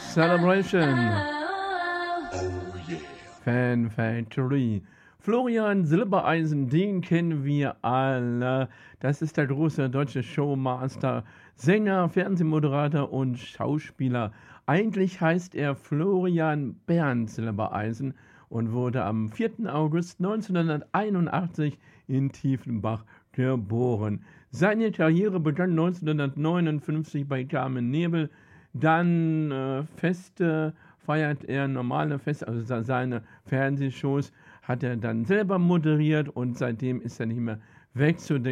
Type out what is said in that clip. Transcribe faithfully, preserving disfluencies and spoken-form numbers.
Celebration. Oh yeah. Fan Factory. Florian Silbereisen, den kennen wir alle. Das ist der große deutsche Showmaster, Sänger, Fernsehmoderator und Schauspieler. Eigentlich heißt er Florian Bernd Silbereisen und wurde am vierten August neunzehnhunderteinundachtzig in Tiefenbach geboren. Seine Karriere begann neunzehnhundertneunundfünfzig bei Carmen Nebel. Dann äh, Feste feiert er, normale Feste, also seine Fernsehshows hat er dann selber moderiert und seitdem ist er nicht mehr wegzudenken.